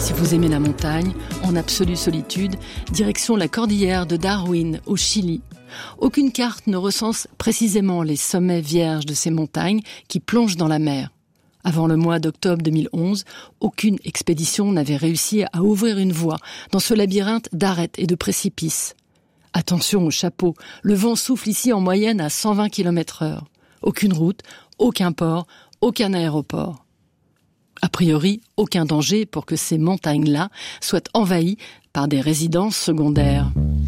Si vous aimez la montagne, en absolue solitude, direction la cordillère de Darwin, au Chili. Aucune carte ne recense précisément les sommets vierges de ces montagnes qui plongent dans la mer. Avant le mois d'octobre 2011, aucune expédition n'avait réussi à ouvrir une voie dans ce labyrinthe d'arêtes et de précipices. Attention au chapeau, le vent souffle ici en moyenne à 120 km/h. Aucune route, aucun port, aucun aéroport. A priori, aucun danger pour que ces montagnes-là soient envahies par des résidences secondaires.